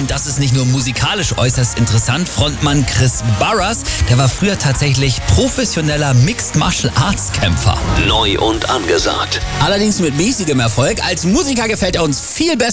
Und das ist nicht nur musikalisch äußerst interessant. Frontmann Chris Barras, der war früher tatsächlich professioneller Mixed Martial Arts Kämpfer. Neu und angesagt. Allerdings mit mäßigem Erfolg. Als Musiker gefällt er uns viel besser